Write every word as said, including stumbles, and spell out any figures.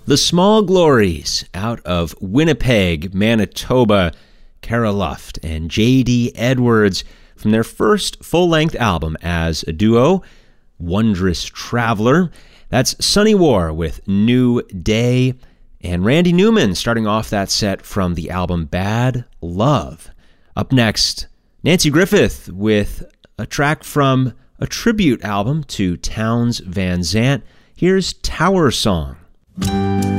The Small Glories out of Winnipeg, Manitoba, Cara Luft and J D Edwards from their first full-length album as a duo, Wondrous Traveler. That's Sunny War with New Day, and Randy Newman starting off that set from the album Bad Love. Up next, Nanci Griffith with a track from a tribute album to Townes Van Zandt. Here's Tower Song.